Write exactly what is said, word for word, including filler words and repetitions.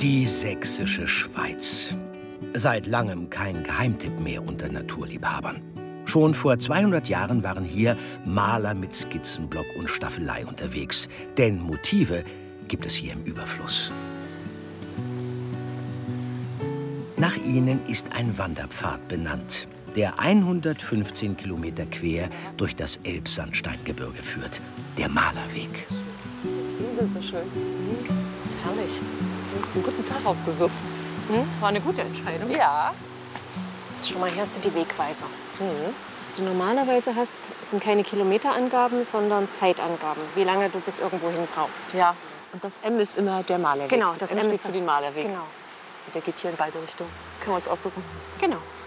Die sächsische Schweiz. Seit langem kein Geheimtipp mehr unter Naturliebhabern. Schon vor zweihundert Jahren waren hier Maler mit Skizzenblock und Staffelei unterwegs. Denn Motive gibt es hier im Überfluss. Nach ihnen ist ein Wanderpfad benannt, der hundertfünfzehn Kilometer quer durch das Elbsandsteingebirge führt. Der Malerweg. Die sind so schön. Das ist herrlich. Du hast einen guten Tag ausgesucht. Hm? War eine gute Entscheidung. Ja. Schau mal, hier hast du die Wegweiser. Mhm. Was du normalerweise hast, sind keine Kilometerangaben, sondern Zeitangaben, wie lange du bis irgendwo hin brauchst. Ja. Und das M ist immer der Malerweg. Genau, das, das M M steht ist für den Malerweg. Genau. Und der geht hier in beide Richtungen. Können wir uns aussuchen. Genau.